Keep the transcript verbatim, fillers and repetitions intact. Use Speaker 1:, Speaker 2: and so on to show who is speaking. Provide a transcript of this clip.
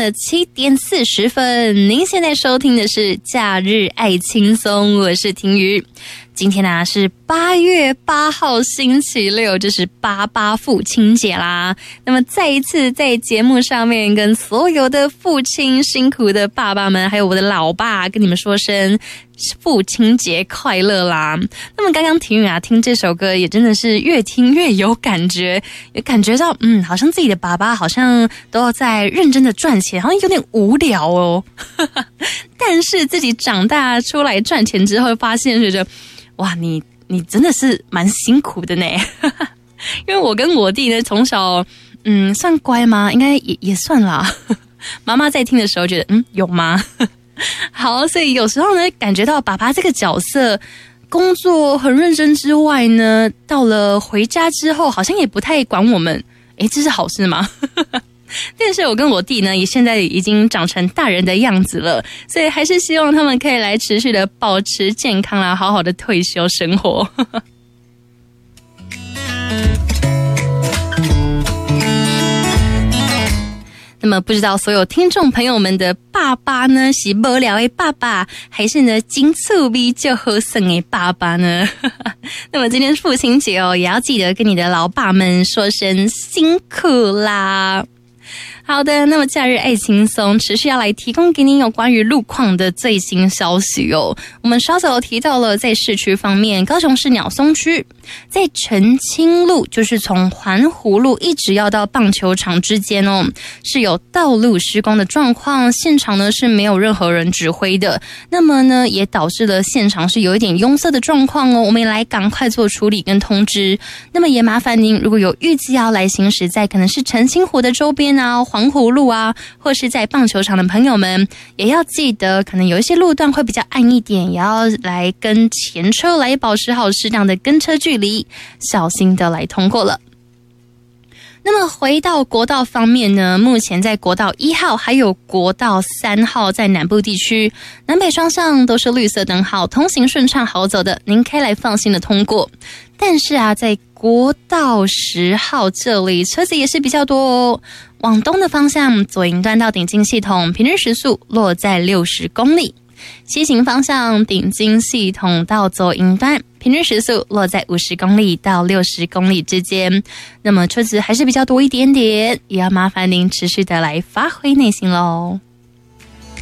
Speaker 1: 的七点四十分，您现在收听的是假日爱轻松，我是婷瑜。今天啊是八月八号星期六，就是八八父亲节啦。那么再一次在节目上面跟所有的父亲辛苦的爸爸们，还有我的老爸跟你们说声父亲节快乐啦。那么刚刚婷宇啊听这首歌也真的是越听越有感觉，也感觉到嗯好像自己的爸爸好像都要在认真的赚钱，好像有点无聊哦。但是自己长大出来赚钱之后发现觉得哇，你你真的是蛮辛苦的呢。因为我跟我弟呢从小嗯算乖吗？应该也也算啦。妈妈在听的时候觉得嗯有吗？好，所以有时候呢感觉到爸爸这个角色工作很认真之外呢，到了回家之后好像也不太管我们。诶，这是好事吗？但是我跟我弟呢也现在已经长成大人的样子了，所以还是希望他们可以来持续的保持健康啦，好好的退休生活。那么不知道所有听众朋友们的爸爸呢是无聊的爸爸，还是呢金醋味就好生的爸爸呢？那么今天父亲节哦，也要记得跟你的老爸们说声辛苦啦。好的，那么假日爱轻松持续要来提供给您有关于路况的最新消息哦。我们稍早提到了在市区方面，高雄市鸟松区在澄清路，就是从环湖路一直要到棒球场之间哦，是有道路施工的状况，现场呢是没有任何人指挥的，那么呢也导致了现场是有一点拥塞的状况哦，我们也来赶快做处理跟通知。那么也麻烦您如果有预计要来行驶在可能是澄清湖的周边啊，环湖路啊，或是在棒球场的朋友们，也要记得可能有一些路段会比较暗一点，也要来跟前车来保持好适当的跟车距离，小心的来通过了。那么回到国道方面呢，目前在国道一号还有国道三号在南部地区南北双向都是绿色灯号，通行顺畅好走的，您可以来放心的通过。但是啊，在国道十号这里车子也是比较多哦，往东的方向左营段到顶金系统平均时速落在六十公里，西行方向顶金系统到左营段平均时速落在五十公里到六十公里之间，那么车子还是比较多一点点，也要麻烦您持续的来发挥耐心咯。